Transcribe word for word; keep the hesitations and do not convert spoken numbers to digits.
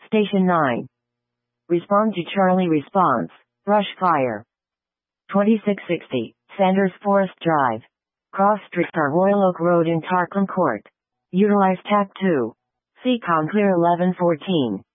Station nine. Respond to Charlie response. Brush fire. twenty-six sixty, Sanders Forest Drive. Cross Streetcar Royal Oak Road in Tarquin Court. Utilize T A C two. C COM clear eleven fourteen.